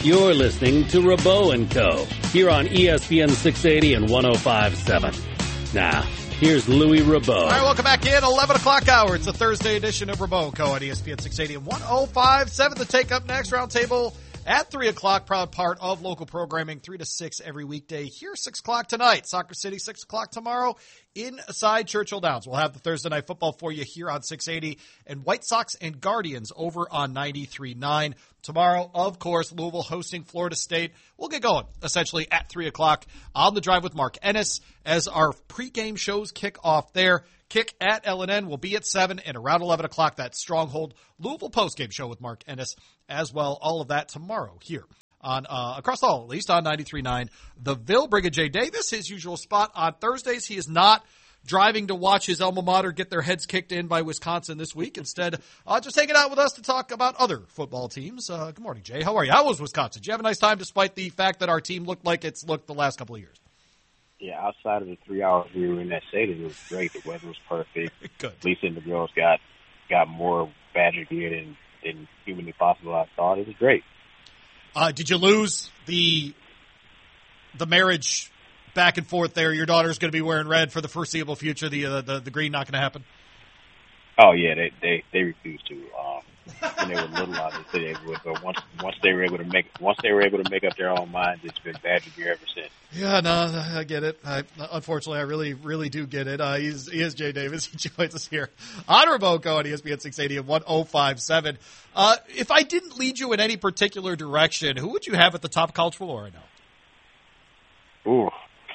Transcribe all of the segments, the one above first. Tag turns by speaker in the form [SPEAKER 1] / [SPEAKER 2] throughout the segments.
[SPEAKER 1] You're listening to Rabot and Co. here on ESPN 680 and 105.7. Now, here's Louis Rabot.
[SPEAKER 2] All right, welcome back in. 11 o'clock hour. It's a Thursday edition of Rabot and Co. on ESPN 680 and 105.7. The take up next roundtable at 3 o'clock. Proud part of local programming, 3 to 6 every weekday. Here, 6 o'clock tonight. Soccer City, 6 o'clock tomorrow inside Churchill Downs. We'll have the Thursday night football for you here on 680 and White Sox and Guardians over on 93.9. Tomorrow, of course, Louisville hosting Florida State. We'll get going essentially at 3 o'clock on the drive with Mark Ennis as our pregame shows kick off there. Kick at LNN will be at 7 and around 11 o'clock, that Stronghold Louisville postgame show with Mark Ennis as well. All of that tomorrow here on across all, at least on 93.9. The Ville. Bring Jay Davis, his usual spot on Thursdays. He is not driving to watch his alma mater get their heads kicked in by Wisconsin this week. Instead, just hanging out with us to talk about other football teams. Good morning, Jay. How are you? How was Wisconsin? Did you have a nice time despite the fact that our team looked like it's looked the last couple of years?
[SPEAKER 3] Yeah, outside of the 3 hours we were in that stadium, it was great. The weather was perfect.
[SPEAKER 2] Good.
[SPEAKER 3] Lisa and the girls got more Badger gear than humanly possible, I thought. It was great.
[SPEAKER 2] Did you lose the marriage back and forth there? Your daughter's going to be wearing red for the foreseeable future. The green not going to happen?
[SPEAKER 3] Oh, yeah, they refused to. When they were little, obviously they would, but once they were able to make up their own minds, it's been Badger gear ever since.
[SPEAKER 2] Yeah, no, I get it. Unfortunately, I really, really do get it. He is Jay Davis. He joins us here on Rabot on ESPN 680 and 105.7. If I didn't lead you in any particular direction, who would you have at the top of college football right now?
[SPEAKER 3] Ooh,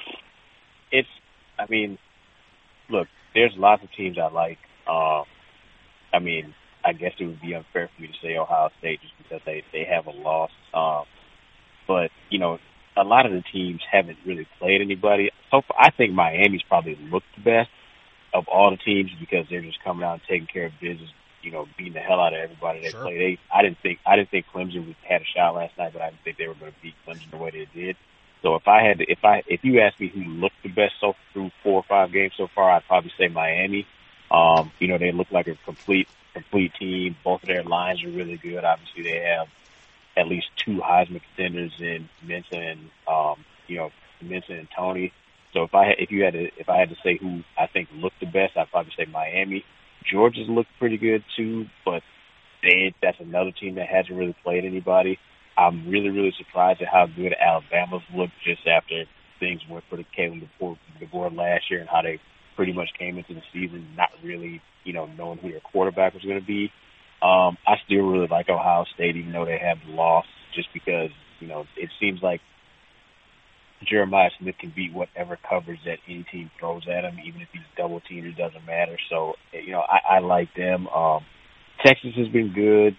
[SPEAKER 3] look, there's lots of teams I like. I guess it would be unfair for me to say Ohio State just because they have a loss. But, a lot of the teams haven't really played anybody. So I think Miami's probably looked the best of all the teams because they're just coming out and taking care of business, beating the hell out of everybody they played. I didn't think Clemson had a shot last night, but I didn't think they were going to beat Clemson the way they did. So if you ask me who looked the best through 4 or 5 games so far, I'd probably say Miami. They look like a complete team. Both of their lines are really good. Obviously, they have at least 2 Heisman contenders in Mensah and Tony. So if I had to say who I think looked the best, I'd probably say Miami. Georgia's looked pretty good too, but that's another team that hasn't really played anybody. I'm really, really surprised at how good Alabama's looked just after things went for the board last year and how they pretty much came into the season not really, knowing who their quarterback was going to be. I still really like Ohio State, even though they have the loss, just because, it seems like Jeremiah Smith can beat whatever coverage that any team throws at him, even if he's double teamed, it doesn't matter. So, I like them. Texas has been good.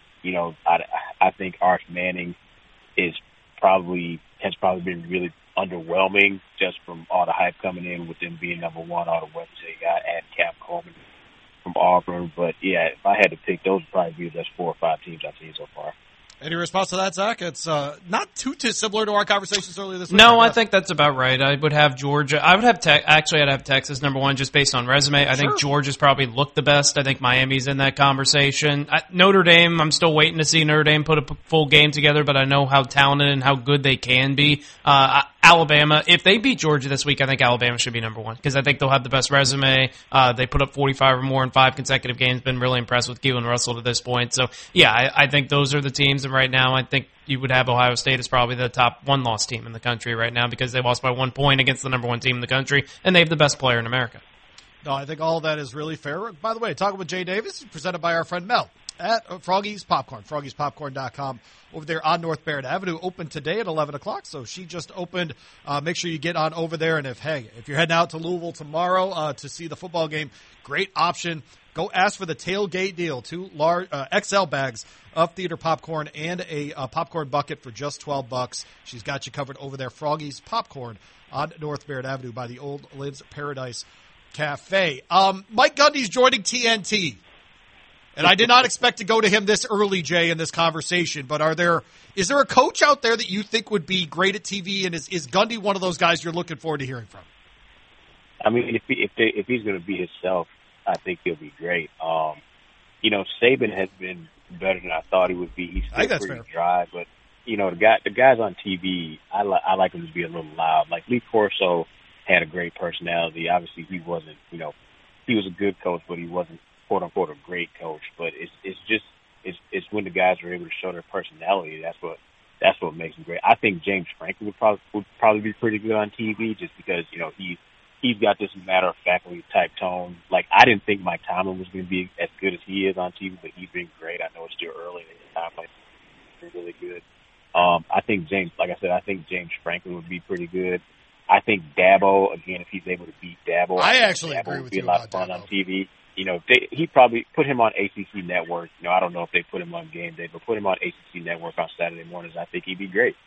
[SPEAKER 3] I think Arch Manning has probably been really underwhelming just from all the hype coming in with them being number one, all the weapons they got, and Cap Coleman from Auburn. But, yeah, if I had to pick, those would probably be the best 4 or 5 teams I've seen so far.
[SPEAKER 2] Any response to that, Zach? It's not too similar to our conversations earlier this week.
[SPEAKER 4] No, I think that's about right. I would have Georgia. I'd have Texas number 1 just based on resume. I think Georgia's probably looked the best. I think Miami's in that conversation. Notre Dame, I'm still waiting to see Notre Dame put a full game together, but I know how talented and how good they can be. Alabama, if they beat Georgia this week, I think Alabama should be number 1 because I think they'll have the best resume. They put up 45 or more in 5 consecutive games. Been really impressed with Keelan Russell to this point. So, yeah, I think those are the teams. And right now, I think you would have Ohio State as probably the top 1-loss team in the country right now because they lost by 1 point against the number 1 team in the country, and they have the best player in America.
[SPEAKER 2] No, I think all of that is really fair. By the way, talking with Jay Davis, presented by our friend Mel at Froggy's Popcorn, froggyspopcorn.com over there on North Barrett Avenue. Open today at 11 o'clock, so she just opened. Make sure you get on over there, and if you're heading out to Louisville tomorrow to see the football game, great option. Go ask for the tailgate deal, 2 large XL bags of theater popcorn and a popcorn bucket for just $12. She's got you covered over there. Froggy's Popcorn on North Barrett Avenue by the old Liv's Paradise Cafe. Mike Gundy's joining TNT. And I did not expect to go to him this early, Jay, in this conversation. But is there a coach out there that you think would be great at TV? And is Gundy one of those guys you're looking forward to hearing from?
[SPEAKER 3] I mean, if he's going to be himself, I think he'll be great. Saban has been better than I thought he would be. He's still pretty dry, but the guys on TV, I like them to be a little loud. Like Lee Corso had a great personality. Obviously, he wasn't, he was a good coach, but he wasn't quote unquote a great coach. But it's when the guys are able to show their personality. That's what makes them great. I think James Franklin would probably be pretty good on TV just because he's got this matter of factly type tone. Like I didn't think Mike Tomlin was going to be as good as he is on TV, but he's been great. I know it's still early in his time, but he's really good. I think James Franklin would be pretty good. I think Dabo, again, if he's able to beat Dabo,
[SPEAKER 2] I actually
[SPEAKER 3] Dabo
[SPEAKER 2] agree
[SPEAKER 3] would
[SPEAKER 2] with
[SPEAKER 3] be
[SPEAKER 2] you
[SPEAKER 3] a lot
[SPEAKER 2] about
[SPEAKER 3] of fun
[SPEAKER 2] Dabo.
[SPEAKER 3] on TV. He probably put him on ACC Network. I don't know if they put him on Game Day, but put him on ACC Network on Saturday mornings. I think he'd be great.